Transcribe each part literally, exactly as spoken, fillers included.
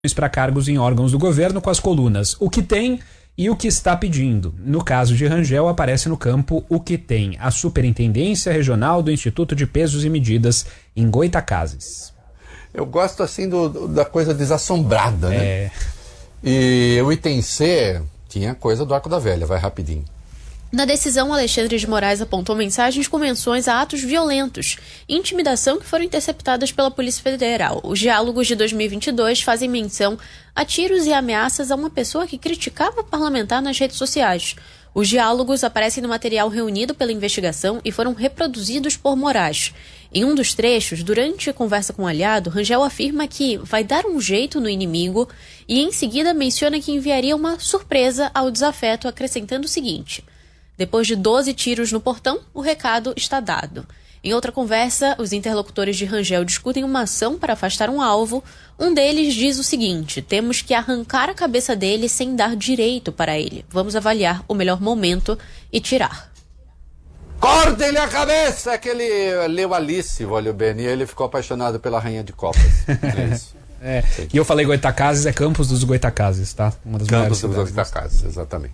para cargos em órgãos do governo com as colunas o que tem e o que está pedindo. No caso de Rangel, aparece no campo o que tem a Superintendência Regional do Instituto de Pesos e Medidas em Goytacazes. Eu gosto assim do, da coisa desassombrada, né? É. E o item C tinha coisa do Arco da Velha, vai rapidinho. Na decisão, Alexandre de Moraes apontou mensagens com menções a atos violentos e intimidação que foram interceptadas pela Polícia Federal. Os diálogos de dois mil e vinte e dois fazem menção a tiros e ameaças a uma pessoa que criticava o parlamentar nas redes sociais. Os diálogos aparecem no material reunido pela investigação e foram reproduzidos por Moraes. Em um dos trechos, durante a conversa com o aliado, Rangel afirma que vai dar um jeito no inimigo e, em seguida, menciona que enviaria uma surpresa ao desafeto, acrescentando o seguinte: depois de doze tiros no portão, o recado está dado. Em outra conversa, os interlocutores de Rangel discutem uma ação para afastar um alvo. Um deles diz o seguinte: temos que arrancar a cabeça dele sem dar direito para ele. Vamos avaliar o melhor momento e tirar. Cortem-lhe a cabeça! É que ele leu Alice, olha bem, e ele ficou apaixonado pela Rainha de Copas. É isso. É. E eu falei Goytacazes, é Campos dos Goytacazes, tá? Uma das Campos dos Goytacazes, exatamente.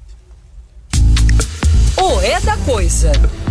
O é da coisa.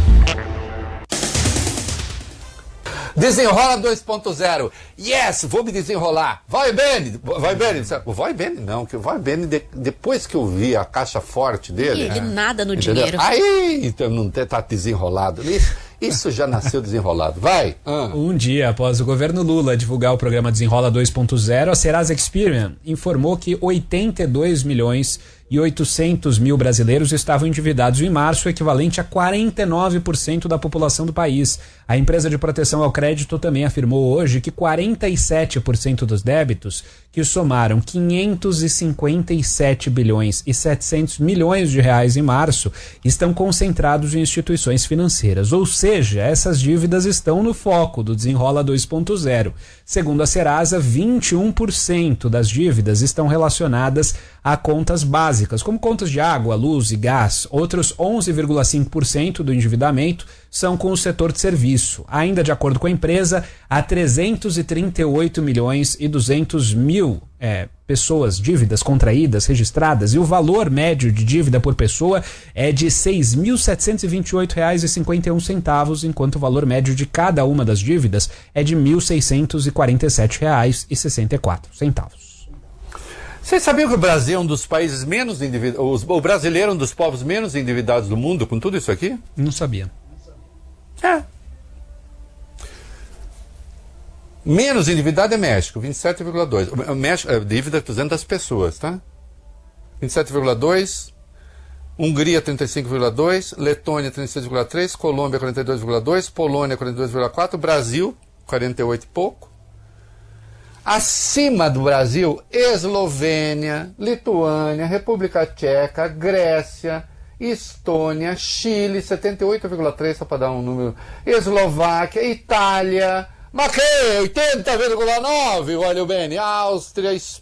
Desenrola dois ponto zero. Yes, vou me desenrolar. Vai, Benny. Vai, Benny. O Vai, Benny não. Que o Vai, Benny, de, depois que eu vi a caixa forte dele... E ele é. nada no entendeu? dinheiro. Aí, então não tá desenrolado. Isso, isso já nasceu desenrolado. Vai. Ah. Um dia após o governo Lula divulgar o programa Desenrola dois ponto zero, a Serasa Experian informou que oitenta e dois milhões e oitocentos mil brasileiros estavam endividados em março, equivalente a quarenta e nove por cento da população do país. A empresa de proteção ao crédito também afirmou hoje que quarenta e sete por cento dos débitos, que somaram quinhentos e cinquenta e sete bilhões e setecentos milhões de reais em março, estão concentrados em instituições financeiras. Ou seja, essas dívidas estão no foco do Desenrola dois ponto zero. Segundo a Serasa, vinte e um por cento das dívidas estão relacionadas a contas básicas, como contas de água, luz e gás. Outros onze vírgula cinco por cento do endividamento são com o setor de serviço. Ainda de acordo com a empresa, há trezentos e trinta e oito milhões e duzentos mil é, pessoas, dívidas contraídas, registradas, e o valor médio de dívida por pessoa é de seis mil setecentos e vinte e oito reais e cinquenta e um centavos, enquanto o valor médio de cada uma das dívidas é de mil seiscentos e quarenta e sete reais e sessenta e quatro centavos. Vocês sabiam que o Brasil é um dos países menos endividados, o brasileiro é um dos povos menos endividados do mundo com tudo isso aqui? Não sabia. É. Menos endividado é México, vinte e sete vírgula dois. O México é dívida de duzentas pessoas, tá? vinte e sete vírgula dois. Hungria trinta e cinco vírgula dois. Letônia trinta e seis vírgula três. Colômbia quarenta e dois vírgula dois. Polônia quarenta e dois vírgula quatro. Brasil quarenta e oito e pouco. Acima do Brasil, Eslovênia, Lituânia, República Tcheca, Grécia, Estônia, Chile, setenta e oito vírgula três, só para dar um número, Eslováquia, Itália, mas que oitenta vírgula nove, olha bem, Áustria, Espanha.